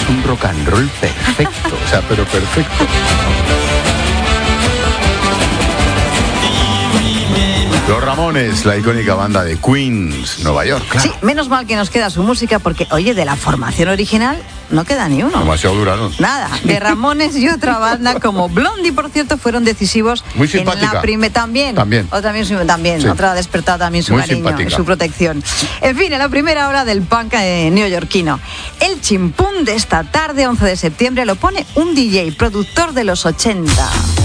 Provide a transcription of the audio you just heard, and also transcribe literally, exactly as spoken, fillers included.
es un rock and roll perfecto, o sea, pero perfecto. Los Ramones, la icónica banda de Queens, Nueva York, claro. Sí, menos mal que nos queda su música porque, oye, de la formación original no queda ni uno. Demasiado duraron. Nada, de Ramones y otra banda como Blondie, por cierto, fueron decisivos. Muy simpática. En la prime también. También. Otra también, también. Sí. Otra ha despertado también su Muy cariño, simpática. su protección. En fin, en la primera hora del punk eh, neoyorquino. El chimpún de esta tarde, once de septiembre, lo pone un D J, productor de los ochenta.